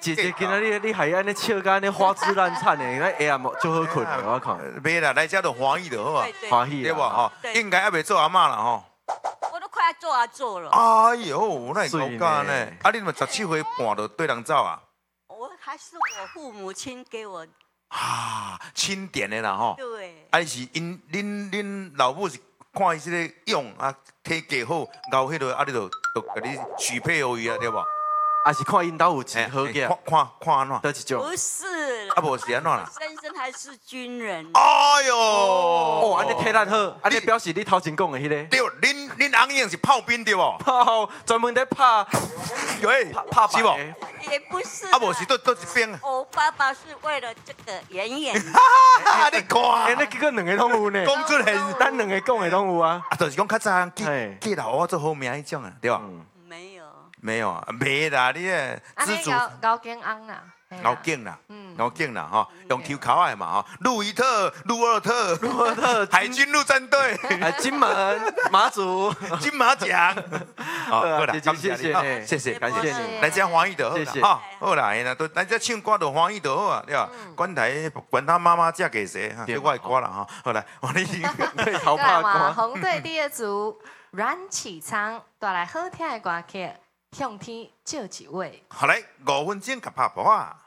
姐姐，今仔你还安尼笑甲安尼花枝乱颤的，那下暗就好困的，我看。 没啦，来遮就欢喜就好啊， 欢喜对不吼？应该还未做阿嬷啦吼。 我都快做了。 哎呦，那会高干呢？啊，你们17岁半就对人走啊？ 我还是我父母亲给我。 啊，钦点的啦吼。 对。 啊，是恁老母是看伊这个用啊，体格好，熬迄个啊，你就甲你许配予伊啊，对不？ 啊是看因兜有钱好个， 看安怎？ 倒一种。 不是。 啊，无是安怎啦？ 先生还是军人。 哎呦， 哦，安尼体力好，安尼表示你头前讲的迄个。 对，恁翁英是炮兵对不？ 炮，专门在拍， 对， 拍是不？ 也不是。 啊，无是都一边。 我爸爸是为了这个演。 你看， 那结果两个拢有呢。 讲出现， 咱两个讲的拢有啊。 啊，就是讲较早记老我做好名迄种啊，对吧？ 没有。 没有啊，没啦，你诶， 知足高健翁啦， 高劲啦，高劲啦，哈，用 Q 考爱嘛，哈，路一特、路二特、海军陆战队、 金门、马祖、 金马奖，好啦， 谢谢， 谢谢， 感谢你， 来这欢喜就好啦，哈，好啦，那都来这唱歌就欢喜就好啊，对吧？管他妈妈嫁给谁，对我的歌啦，哈，好来，我哋好怕歌。 红队第二组阮启昌带来好听的歌曲。向天借一位。 好来，5分钟甲拍破啊！